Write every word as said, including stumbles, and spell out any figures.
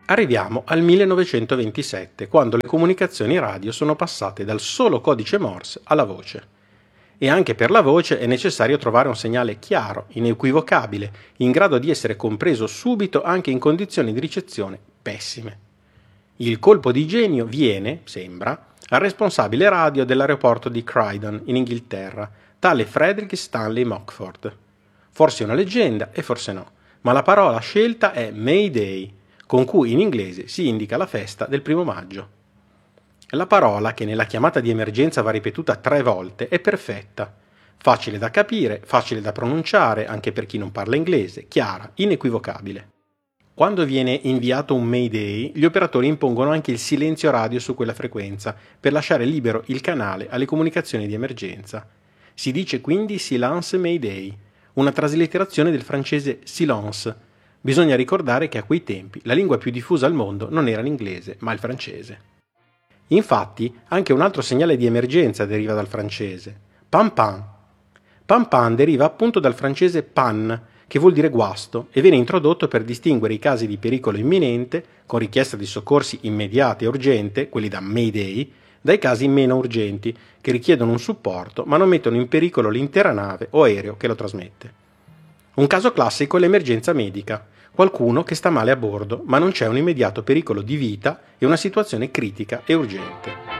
Arriviamo al millenovecentoventisette, quando le comunicazioni radio sono passate dal solo codice Morse alla voce. E anche per la voce è necessario trovare un segnale chiaro, inequivocabile, in grado di essere compreso subito anche in condizioni di ricezione pessime. Il colpo di genio viene, sembra, al responsabile radio dell'aeroporto di Croydon, in Inghilterra, tale Frederick Stanley Mockford. Forse una leggenda e forse no, ma la parola scelta è Mayday, con cui in inglese si indica la festa del primo maggio. La parola, che nella chiamata di emergenza va ripetuta tre volte, è perfetta. Facile da capire, facile da pronunciare, anche per chi non parla inglese, chiara, inequivocabile. Quando viene inviato un Mayday, gli operatori impongono anche il silenzio radio su quella frequenza, per lasciare libero il canale alle comunicazioni di emergenza. Si dice quindi Silence Mayday, una traslitterazione del francese silence. Bisogna ricordare che a quei tempi la lingua più diffusa al mondo non era l'inglese, ma il francese. Infatti, anche un altro segnale di emergenza deriva dal francese, pan pan. Pan pan deriva appunto dal francese pan, che vuol dire guasto, e viene introdotto per distinguere i casi di pericolo imminente, con richiesta di soccorsi immediata e urgente, quelli da Mayday, dai casi meno urgenti, che richiedono un supporto ma non mettono in pericolo l'intera nave o aereo che lo trasmette. Un caso classico è l'emergenza medica, qualcuno che sta male a bordo, ma non c'è un immediato pericolo di vita e una situazione critica e urgente.